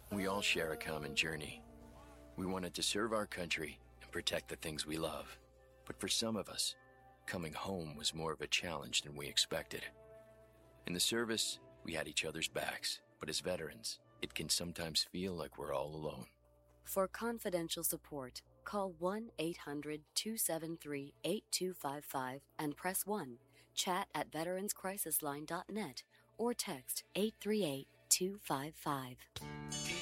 We all share a common journey. We wanted to serve our country and protect the things we love. But for some of us, coming home was more of a challenge than we expected. In the service, we had each other's backs, but as veterans, it can sometimes feel like we're all alone. For confidential support, call 1-800-273-8255 and press 1, chat at veteranscrisisline.net, or text 838-255.